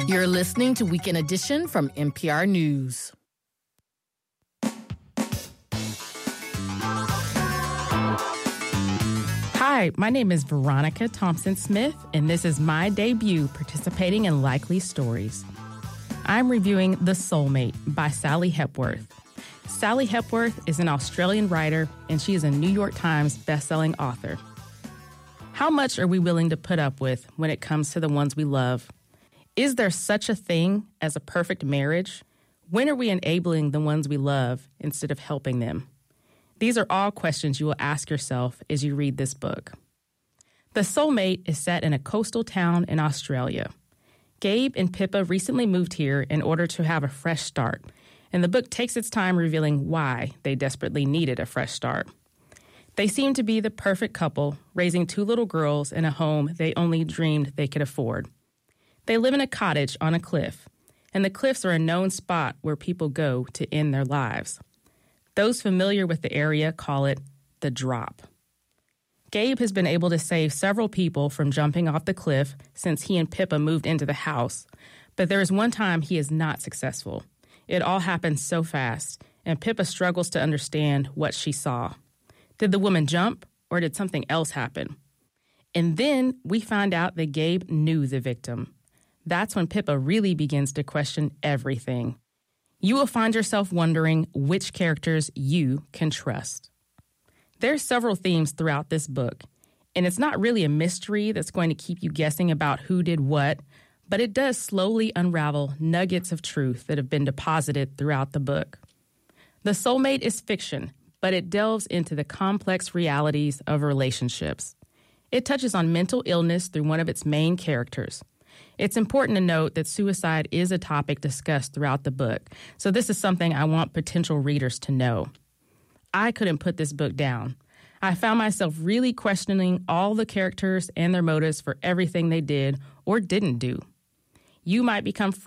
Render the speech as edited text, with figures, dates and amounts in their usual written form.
You're listening to Weekend Edition from NPR News. Hi, my name is Veronica Thompson-Smith, and this is my debut participating in Likely Stories. I'm reviewing The Soulmate by Sally Hepworth. Sally Hepworth is an Australian writer, and she is a New York Times bestselling author. How much are we willing to put up with when it comes to the ones we love? Is there such a thing as a perfect marriage? When are we enabling the ones we love instead of helping them? These are all questions you will ask yourself as you read this book. The Soulmate is set in a coastal town in Australia. Gabe and Pippa recently moved here in order to have a fresh start, and the book takes its time revealing why they desperately needed a fresh start. They seem to be the perfect couple, raising 2 little girls in a home they only dreamed they could afford. They live in a cottage on a cliff, and the cliffs are a known spot where people go to end their lives. Those familiar with the area call it the drop. Gabe has been able to save several people from jumping off the cliff since he and Pippa moved into the house, but there is one time he is not successful. It all happened so fast, and Pippa struggles to understand what she saw. Did the woman jump, or did something else happen? And then we find out that Gabe knew the victim. That's when Pippa really begins to question everything. You will find yourself wondering which characters you can trust. There are several themes throughout this book, and it's not really a mystery that's going to keep you guessing about who did what, but it does slowly unravel nuggets of truth that have been deposited throughout the book. The Soulmate is fiction, but it delves into the complex realities of relationships. It touches on mental illness through one of its main characters. It's important to note that suicide is a topic discussed throughout the book, so this is something I want potential readers to know. I couldn't put this book down. I found myself really questioning all the characters and their motives for everything they did or didn't do. You might become